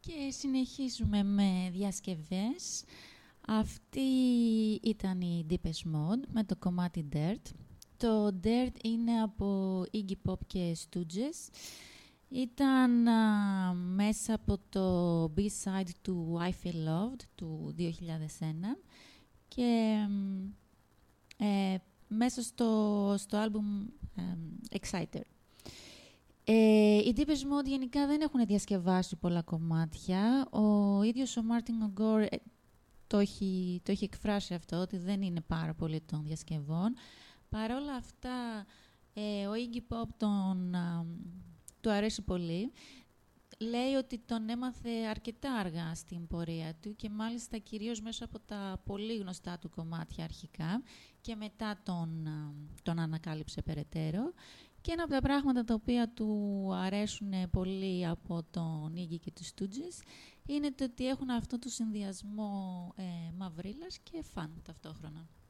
Και συνεχίζουμε με διασκευές. Αυτή ήταν η Deepest Mode με το κομμάτι Dirt. Το Dirt είναι από Iggy Pop και Stooges. Ήταν μέσα από το B-side του I Feel Loved του 2001 και μέσα στο άλμπουμ Exciter. Οι Deepest Mode γενικά δεν έχουν διασκευάσει πολλά κομμάτια. Ο ίδιος ο Martin Gore το έχει εκφράσει αυτό, ότι δεν είναι πάρα πολύ των διασκευών. Παρ' όλα αυτά, ο Iggy Pop του αρέσει πολύ. Λέει ότι τον έμαθε αρκετά αργά στην πορεία του και μάλιστα κυρίως μέσα από τα πολύ γνωστά του κομμάτια αρχικά και μετά τον ανακάλυψε περαιτέρω. Και ένα από τα πράγματα τα οποία του αρέσουν πολύ από τον Iggy και τους Stooges είναι το ότι έχουν αυτό το συνδυασμό μαυρίλας και φαν ταυτόχρονα.